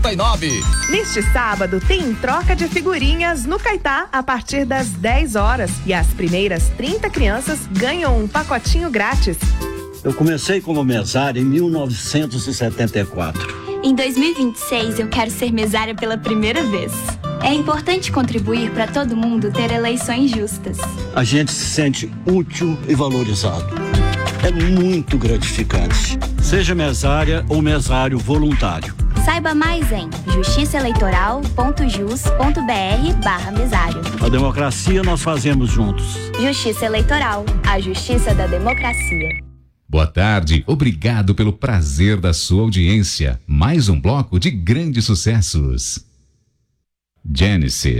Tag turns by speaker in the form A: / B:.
A: Neste sábado tem troca de figurinhas no Caetá a partir das 10 horas e as primeiras 30 crianças ganham um pacotinho grátis.
B: Eu comecei como mesário em 1974.
C: Em 2026 eu quero ser mesária pela primeira vez. É importante contribuir para todo mundo ter eleições justas.
B: A gente se sente útil e valorizado. É muito gratificante. Seja mesária ou mesário voluntário.
C: Saiba mais em justiçaeleitoral.jus.br/mesário.
B: A democracia nós fazemos juntos.
C: Justiça Eleitoral, a justiça da democracia.
D: Boa tarde, obrigado pelo prazer da sua audiência. Mais um bloco de grandes sucessos. Genesis.